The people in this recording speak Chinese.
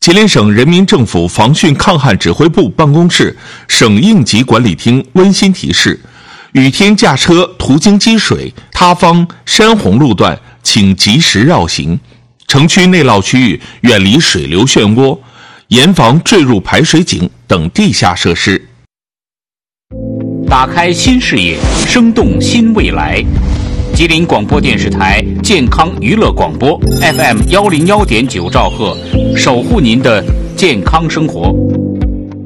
吉林省人民政府防汛抗旱指挥部办公室省应急管理厅温馨提示：雨天驾车途经积水、塌方、山洪路段，请及时绕行；城区内涝区域远离水流漩涡，严防坠入排水井等地下设施。 打开新视野，生动新未来。吉林广播电视台健康娱乐广播 FM101.9兆赫，守护您的健康生活。